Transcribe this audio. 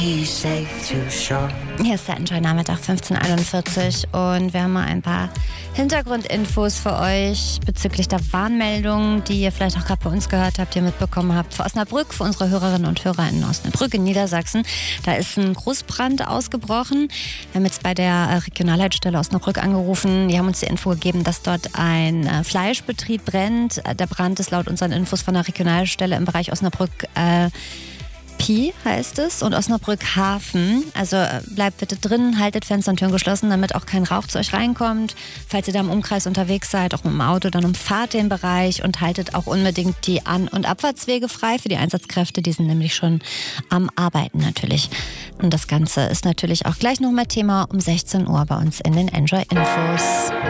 Hier ist der Enjoy-Nachmittag 15:41 und wir haben mal ein paar Hintergrundinfos für euch bezüglich der Warnmeldung, die ihr vielleicht auch gerade bei uns gehört habt, die ihr mitbekommen habt. Für Osnabrück, für unsere Hörerinnen und Hörer in Osnabrück in Niedersachsen. Da ist ein Großbrand ausgebrochen. Wir haben jetzt bei der Regionalleitstelle Osnabrück angerufen. Die haben uns die Info gegeben, dass dort ein Fleischbetrieb brennt. Der Brand ist laut unseren Infos von der Regionalstelle im Bereich Osnabrück Pi heißt es und Osnabrück Hafen. Also bleibt bitte drin, haltet Fenster und Türen geschlossen, damit auch kein Rauch zu euch reinkommt. Falls ihr da im Umkreis unterwegs seid, auch mit dem Auto, dann umfahrt den Bereich und haltet auch unbedingt die An- und Abfahrtswege frei für die Einsatzkräfte. Die sind nämlich schon am Arbeiten natürlich. Und das Ganze ist natürlich auch gleich nochmal Thema um 16 Uhr bei uns in den Enjoy Infos.